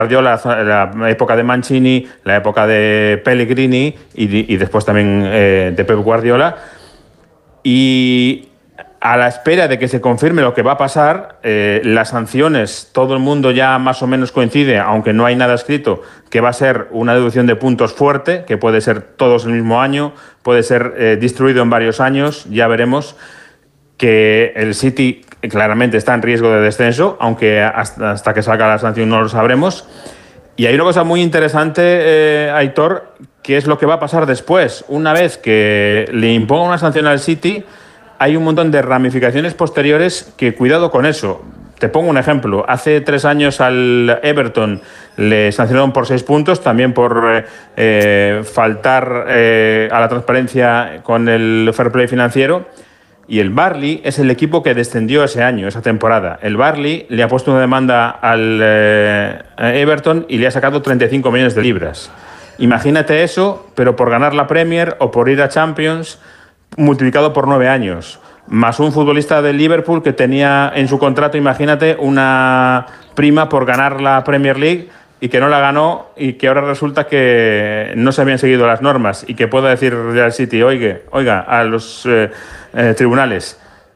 Guardiola, la época de Mancini, la época de Pellegrini y después también de Pep Guardiola. Y a la espera de que se confirme lo que va a pasar, las sanciones, todo el mundo ya más o menos coincide, aunque no hay nada escrito, que va a ser una deducción de puntos fuerte, que puede ser todos el mismo año, puede ser distribuido en varios años, ya veremos. Que el City claramente está en riesgo de descenso, aunque hasta que salga la sanción no lo sabremos. Y hay una cosa muy interesante, Aitor, que es lo que va a pasar después. Una vez que le imponga una sanción al City, hay un montón de ramificaciones posteriores que cuidado con eso. Te pongo un ejemplo. Hace 3 años al Everton le sancionaron por 6 puntos, también por faltar a la transparencia con el fair play financiero. Y el Burnley es el equipo que descendió ese año, esa temporada. El Burnley le ha puesto una demanda al Everton y le ha sacado 35 millones de libras. Imagínate eso, pero por ganar la Premier o por ir a Champions, multiplicado por 9 años. Más un futbolista del Liverpool que tenía en su contrato, imagínate, una prima por ganar la Premier League y que no la ganó y que ahora resulta que no se habían seguido las normas y que pueda decir al City, oiga, a los tribunales.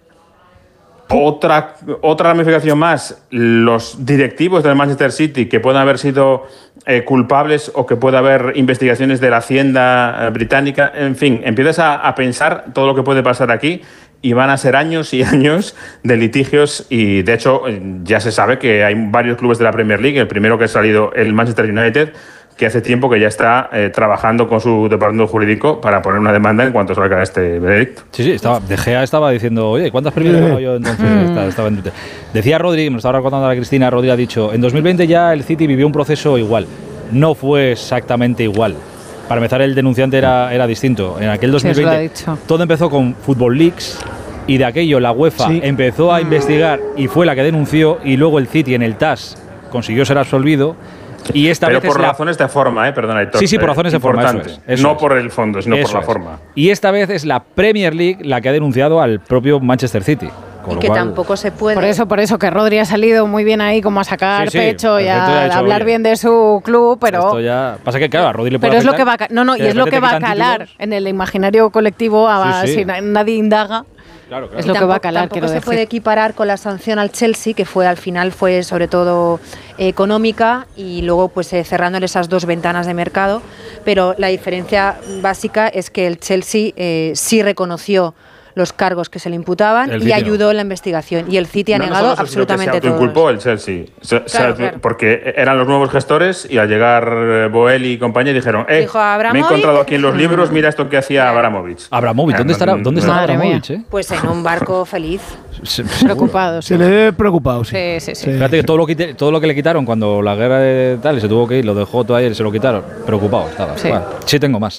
Otra ramificación más, los directivos del Manchester City que puedan haber sido culpables o que pueda haber investigaciones de la Hacienda británica, en fin, empiezas a pensar todo lo que puede pasar aquí y van a ser años y años de litigios y de hecho ya se sabe que hay varios clubes de la Premier League, el primero que ha salido el Manchester United, que hace tiempo que ya está trabajando con su departamento jurídico para poner una demanda en cuanto salga este veredicto. Sí, De Gea estaba diciendo, oye, ¿cuántas Premier he ganado yo entonces? Decía Rodri, me lo estaba recordando a la Cristina, Rodri ha dicho, en 2020 ya el City vivió un proceso igual. No fue exactamente igual. Para empezar, el denunciante era distinto. En aquel 2020 todo empezó con Football Leaks y de aquello la UEFA empezó a investigar y fue la que denunció y luego el City en el TAS consiguió ser absolvido. Y esta Pero vez por razones de forma, perdona, Héctor. Sí, por razones de forma, no por el fondo, sino por la forma. Y esta vez es la Premier League la que ha denunciado al propio Manchester City. Y que tampoco se puede. Por eso que Rodri ha salido muy bien ahí como a sacar pecho y a hablar bien de su club, pero esto ya pasa que claro, a Rodri le puede pero es lo que va y es lo que va a calar en el imaginario colectivo si nadie indaga. Claro. Es lo que va a calar. Tampoco se puede equiparar con la sanción al Chelsea, que al final fue sobre todo económica y luego pues cerrando esas 2 ventanas de mercado. Pero la diferencia básica es que el Chelsea sí reconoció los cargos que se le imputaban y ayudó en la investigación. Y el City ha negado absolutamente todo. Se autoinculpó el Chelsea. Claro. Porque eran los nuevos gestores y al llegar Boeli y compañía dijeron, me he encontrado aquí en los libros, mira esto que hacía Abramovich. Abramovich, ¿dónde estará Abramovich? Pues en un barco feliz. Preocupado. Se le ve preocupado, sí. Fíjate que todo lo que le quitaron cuando la guerra de tal, se tuvo que ir, lo dejó todo ayer, se lo quitaron. Preocupado estaba. Sí, tengo más.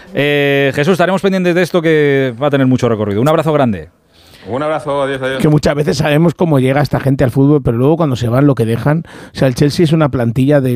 Jesús, estaremos pendientes de esto que va a tener mucho recorrido. Un abrazo grande. Un abrazo, adiós. Que muchas veces sabemos cómo llega esta gente al fútbol, pero luego cuando se van lo que dejan. O sea, el Chelsea es una plantilla de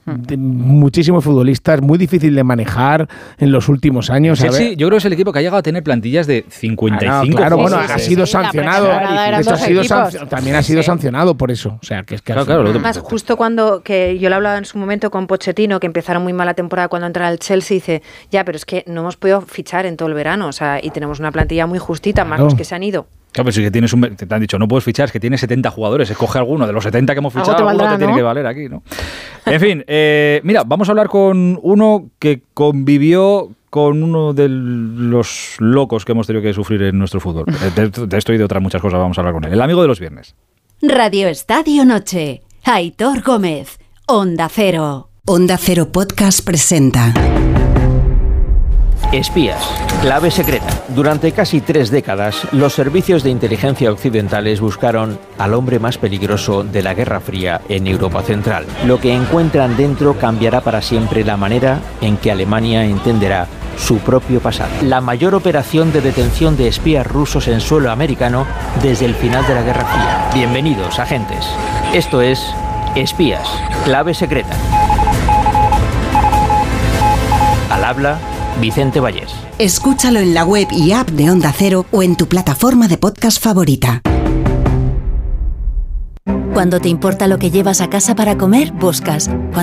muchísimos futbolistas, muy difícil de manejar en los últimos años. Sí, yo creo que es el equipo que ha llegado a tener plantillas de 55. Claro, bueno, ha sido sancionado. También ha sido sancionado por eso. O sea, que es que además, justo cuando que yo lo hablaba en su momento con Pochettino, que empezaron muy mal la temporada cuando entra el Chelsea, dice, pero es que no hemos podido fichar en todo el verano, o sea, y tenemos una plantilla muy justita, más los que se han ido. Claro, pero si te han dicho, no puedes fichar, es que tienes 70 jugadores, escoge alguno de los 70 que hemos fichado, alguno te tiene que valer aquí, ¿no? En fin, mira, vamos a hablar con uno que convivió con uno de los locos que hemos tenido que sufrir en nuestro fútbol. De esto y de otras muchas cosas vamos a hablar con él. El amigo de los viernes. Radio Estadio Noche. Aitor Gómez. Onda Cero. Onda Cero Podcast presenta... Espías, clave secreta. Durante casi 3 décadas, los servicios de inteligencia occidentales buscaron al hombre más peligroso de la Guerra Fría en Europa Central. Lo que encuentran dentro cambiará para siempre la manera en que Alemania entenderá su propio pasado. La mayor operación de detención de espías rusos en suelo americano desde el final de la Guerra Fría. Bienvenidos, agentes. Esto es Espías, clave secreta. Al habla Vicente Vallés. Escúchalo en la web y app de Onda Cero o en tu plataforma de podcast favorita. Cuando te importa lo que llevas a casa para comer, buscas.